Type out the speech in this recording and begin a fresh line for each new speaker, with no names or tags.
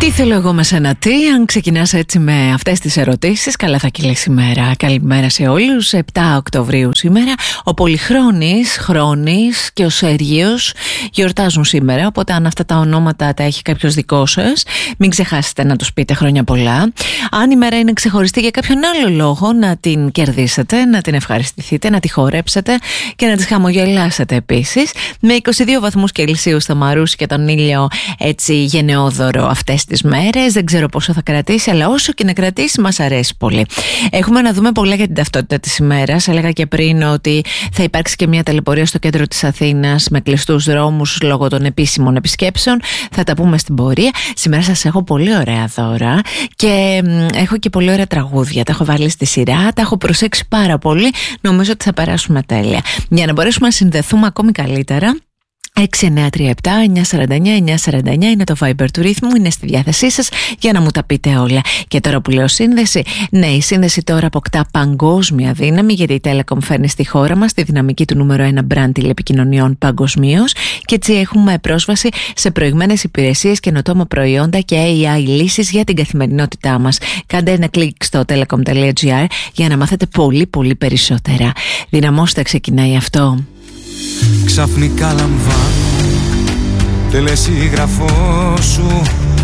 Τι θέλω εγώ με σένα τι, αν ξεκινάς έτσι με αυτές τις ερωτήσεις, καλά θα κυλήσει η μέρα. Καλημέρα σε όλους, 7 Οκτωβρίου σήμερα. Ο Πολυχρόνης, Χρόνης και ο Σέργιος γιορτάζουν σήμερα, οπότε αν αυτά τα ονόματα τα έχει κάποιος δικό σας, μην ξεχάσετε να τους πείτε χρόνια πολλά. Αν η μέρα είναι ξεχωριστή για κάποιον άλλο λόγο, να την κερδίσετε, να την ευχαριστηθείτε, να τη χορέψετε και να τις χαμογελάσετε επίσης. Με 22 βαθμούς Κελσίου στο Μαρούσι και τον ήλιο έτσι γενναιόδωρο αυτές τις μέρες. Δεν ξέρω πόσο θα κρατήσει, αλλά όσο και να κρατήσει μας αρέσει πολύ. Έχουμε να δούμε πολλά για την ταυτότητα της ημέρας. Έλεγα και πριν ότι θα υπάρξει και μια ταλαιπωρία στο κέντρο της Αθήνας με κλειστούς δρόμους λόγω των επίσημων επισκέψεων. Θα τα πούμε στην πορεία. Σήμερα σας έχω πολύ ωραία δώρα και έχω και πολύ ωραία τραγούδια. Τα έχω βάλει στη σειρά, τα έχω προσέξει πάρα πολύ. Νομίζω ότι θα περάσουμε τέλεια. Για να μπορέσουμε να συνδεθούμε ακόμη καλύτερα, 6937-949-949 είναι το Viber του Ρύθμου, είναι στη διάθεσή σας για να μου τα πείτε όλα. Και τώρα που λέω σύνδεση, ναι, η σύνδεση τώρα αποκτά παγκόσμια δύναμη, γιατί η Telecom φέρνει στη χώρα μας τη δυναμική του νούμερο 1 brand τηλεπικοινωνιών παγκοσμίως και έτσι έχουμε πρόσβαση σε προηγμένες υπηρεσίες, καινοτόμα προϊόντα και AI λύσεις για την καθημερινότητά μας. Κάντε ένα κλικ στο telecom.gr για να μάθετε πολύ πολύ περισσότερα. Δυναμώστε, ξεκινάει αυτό.
Ξαφνικά λαμβάνω τελεσίγραφό σου